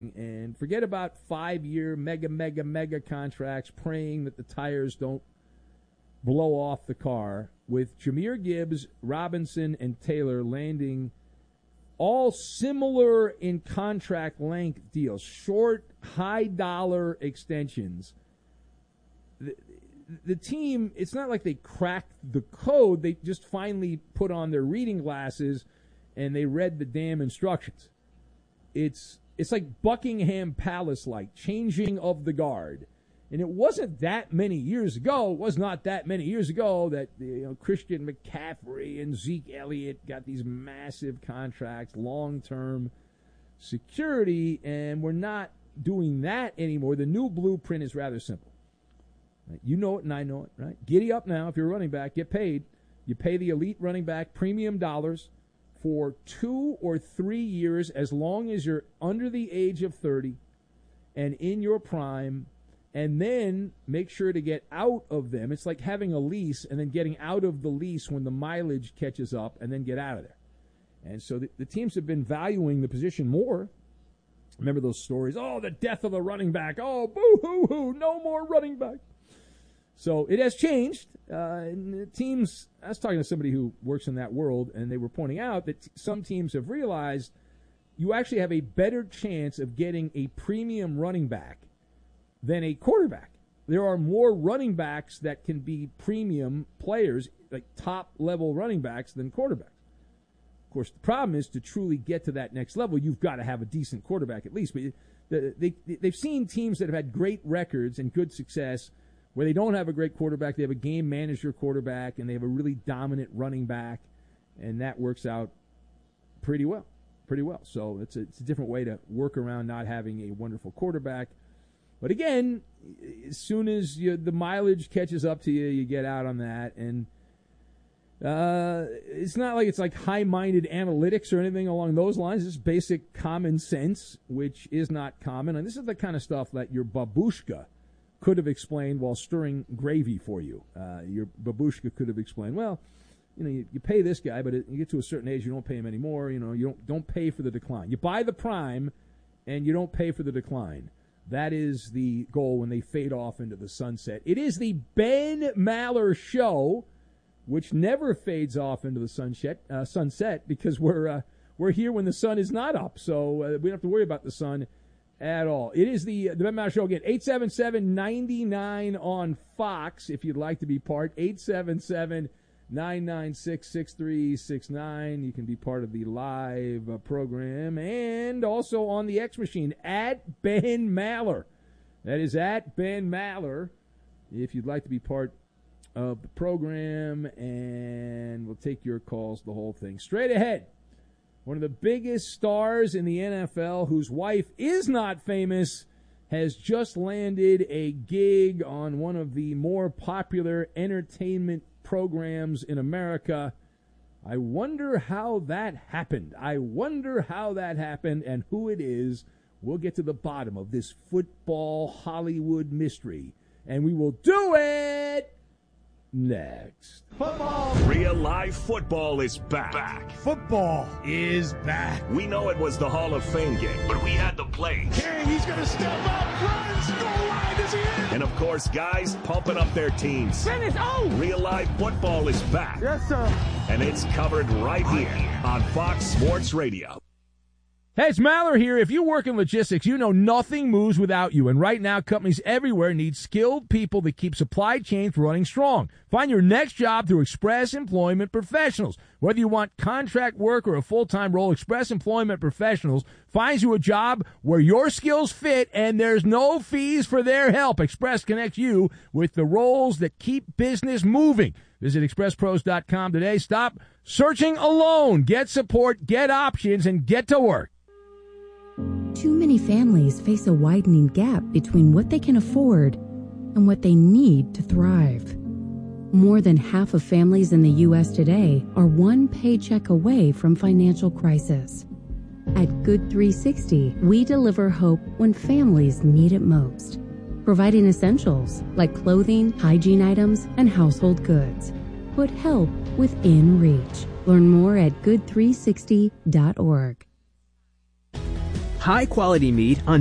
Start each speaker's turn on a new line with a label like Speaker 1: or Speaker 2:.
Speaker 1: And forget about 5-year mega contracts praying that the tires don't blow off the car. With Jahmyr Gibbs, Robinson, and Taylor landing all similar in contract length deals, short, high-dollar extensions. The team, it's not like they cracked the code. They just finally put on their reading glasses and they read the damn instructions. It's like Buckingham Palace-like, changing of the guard. And it wasn't that many years ago, that Christian McCaffrey and Zeke Elliott got these massive contracts, long-term security, and we're not doing that anymore. The new blueprint is rather simple. Right? You know it and I know it, right? Giddy up now. If you're a running back, get paid. You pay the elite running back premium dollars for 2 or 3 years, as long as you're under the age of 30 and in your prime, and then make sure to get out of them. It's like having a lease and then getting out of the lease when the mileage catches up, and then get out of there. And so the teams have been valuing the position more. Remember those stories? Oh, the death of the running back. Oh, boo-hoo-hoo, no more running back. So it has changed. And the teams, I was talking to somebody who works in that world, and they were pointing out that some teams have realized you actually have a better chance of getting a premium running back than a quarterback. There are more running backs that can be premium players, like top-level running backs, than quarterbacks. Of course, the problem is to truly get to that next level, you've got to have a decent quarterback at least. But they've seen teams that have had great records and good success where they don't have a great quarterback. They have a game manager quarterback, and they have a really dominant running back, and that works out pretty well. So it's a different way to work around not having a wonderful quarterback. But again, as soon as the mileage catches up to you, you get out on that. And it's not like it's like high-minded analytics or anything along those lines. It's basic common sense, which is not common. And this is the kind of stuff that your babushka could have explained while stirring gravy for you. Your babushka could have explained, well, you pay this guy, but you get to a certain age, you don't pay him anymore. You don't pay for the decline. You buy the prime, and you don't pay for the decline. That is the goal when they fade off into the sunset. It is the Ben Maller Show, which never fades off into the sunset because we're here when the sun is not up. So we don't have to worry about the sun at all. It is the Ben Maller Show again. 877-99 on Fox if you'd like to be part. 877-996-6369. You can be part of the live program. And also on the X Machine, at Ben Maller. That is at Ben Maller if you'd like to be part of the program. And we'll take your calls, the whole thing. Straight ahead, one of the biggest stars in the NFL, whose wife is not famous, has just landed a gig on one of the more popular entertainment programs in America. I wonder how that happened. And who it is. We'll get to the bottom of this football Hollywood mystery, and we will do it next.
Speaker 2: Football. Real live football is back.
Speaker 3: Football is back.
Speaker 2: We know it was the Hall of Fame game, but we had the plays.
Speaker 3: King, he's going to step up, runs, goal line, is he in?
Speaker 2: And of course, guys pumping up their teams.
Speaker 3: Finish,
Speaker 2: Real live football is back.
Speaker 3: Yes, sir.
Speaker 2: And it's covered right here on Fox Sports Radio.
Speaker 1: Hey, it's Maller here. If you work in logistics, you know nothing moves without you. And right now, companies everywhere need skilled people that keep supply chains running strong. Find your next job through Express Employment Professionals. Whether you want contract work or a full-time role, Express Employment Professionals finds you a job where your skills fit and there's no fees for their help. Express connects you with the roles that keep business moving. Visit expresspros.com today. Stop searching alone. Get support, get options, and get to work.
Speaker 4: Too many families face a widening gap between what they can afford and what they need to thrive. More than half of families in the U.S. today are one paycheck away from financial crisis. At Good 360, we deliver hope when families need it most, providing essentials like clothing, hygiene items, and household goods. Put help within reach. Learn more at good360.org.
Speaker 5: High quality meat on